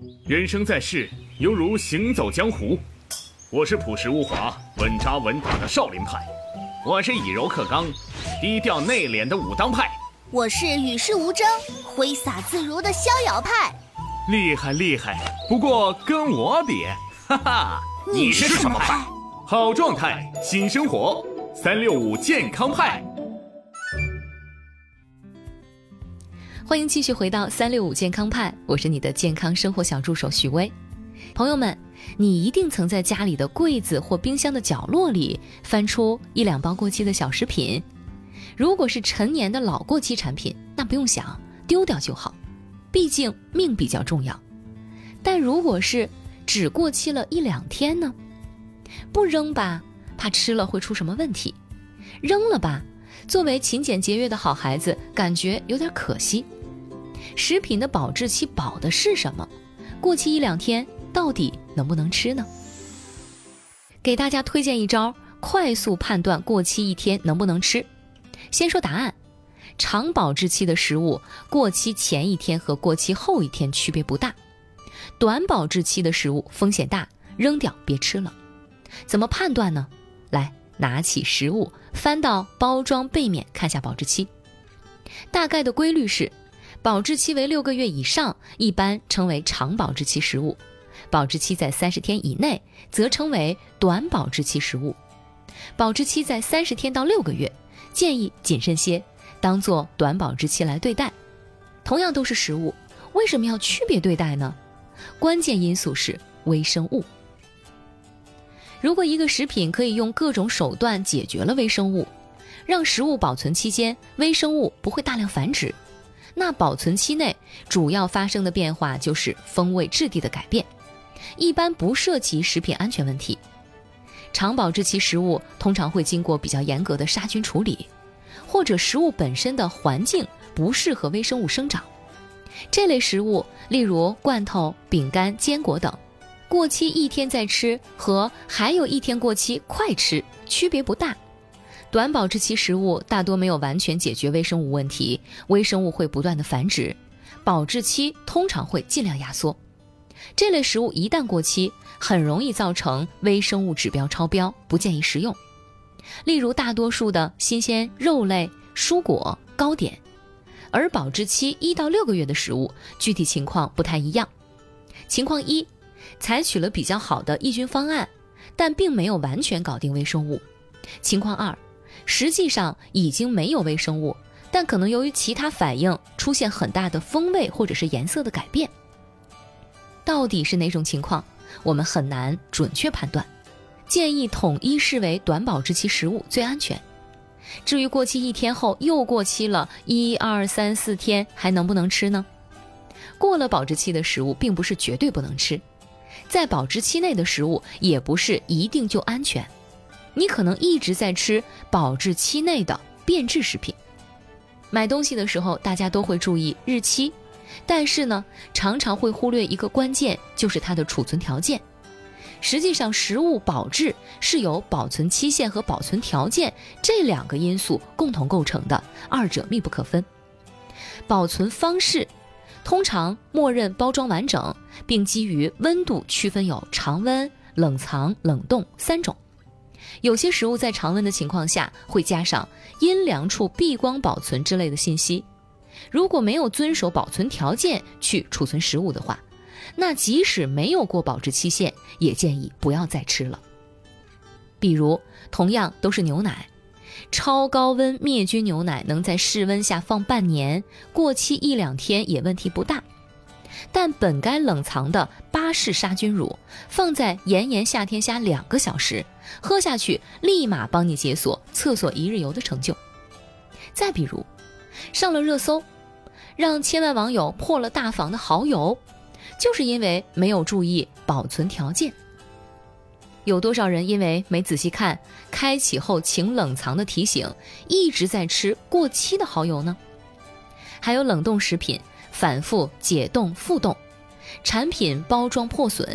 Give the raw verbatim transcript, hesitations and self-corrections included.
人生在世，犹如行走江湖。我是朴实无华、稳扎稳打的少林派，我是以柔克刚、低调内敛的武当派， 我是与世无争、挥洒自如的逍遥派。 厉害厉害，不过跟我比，哈哈， 你是什么派？ 好状态，新生活，三六五健康派。 欢迎继续回到三六五健康派，我是你的健康生活小助手许巍。朋友们，你一定曾在家里的柜子或冰箱的角落里翻出一两包过期的小食品。如果是陈年的老过期产品，那不用想，丢掉就好，毕竟命比较重要。但如果是只过期了一两天呢？不扔吧，怕吃了会出什么问题；扔了吧，作为勤俭节约的好孩子，感觉有点可惜。食品的保质期保的是什么？过期一两天到底能不能吃呢？给大家推荐一招，快速判断过期一天能不能吃。先说答案，长保质期的食物，过期前一天和过期后一天区别不大。短保质期的食物风险大，扔掉别吃了。怎么判断呢？来，拿起食物，翻到包装背面看下保质期。大概的规律是，保质期为六个月以上，一般称为长保质期食物；保质期在三十天以内，则称为短保质期食物。保质期在三十天到六个月，建议谨慎些，当作短保质期来对待。同样都是食物，为什么要区别对待呢？关键因素是微生物。如果一个食品可以用各种手段解决了微生物，让食物保存期间微生物不会大量繁殖，那保存期内主要发生的变化就是风味质地的改变，一般不涉及食品安全问题。长保质期食物通常会经过比较严格的杀菌处理，或者食物本身的环境不适合微生物生长。这类食物，例如罐头、饼干、坚果等，过期一天再吃和还有一天过期快吃区别不大。短保质期食物大多没有完全解决微生物问题，微生物会不断的繁殖，保质期通常会尽量压缩。这类食物一旦过期，很容易造成微生物指标超标，不建议食用。例如大多数的新鲜肉类、蔬果、糕点。而保质期一到六个月的食物，具体情况不太一样。情况一，采取了比较好的抑菌方案，但并没有完全搞定微生物。情况二，实际上已经没有微生物，但可能由于其他反应出现很大的风味或者是颜色的改变。到底是哪种情况，我们很难准确判断，建议统一视为短保质期食物最安全。至于过期一天后又过期了一二三四天，还能不能吃呢？过了保质期的食物并不是绝对不能吃，在保质期内的食物也不是一定就安全。你可能一直在吃保质期内的变质食品。买东西的时候大家都会注意日期，但是呢，常常会忽略一个关键，就是它的储存条件。实际上，食物保质是由保存期限和保存条件这两个因素共同构成的，二者密不可分。保存方式通常默认包装完整，并基于温度区分有常温、冷藏、冷冻三种。有些食物在常温的情况下会加上阴凉处避光保存之类的信息。如果没有遵守保存条件去储存食物的话，那即使没有过保质期限，也建议不要再吃了。比如同样都是牛奶，超高温灭菌牛奶能在室温下放半年，过期一两天也问题不大。但本该冷藏的巴氏杀菌乳，放在炎炎夏天下两个小时，喝下去立马帮你解锁厕所一日游的成就。再比如上了热搜，让千万网友破了大防的蚝油，就是因为没有注意保存条件。有多少人因为没仔细看开启后请冷藏的提醒，一直在吃过期的蚝油呢？还有冷冻食品反复解冻复冻，产品包装破损，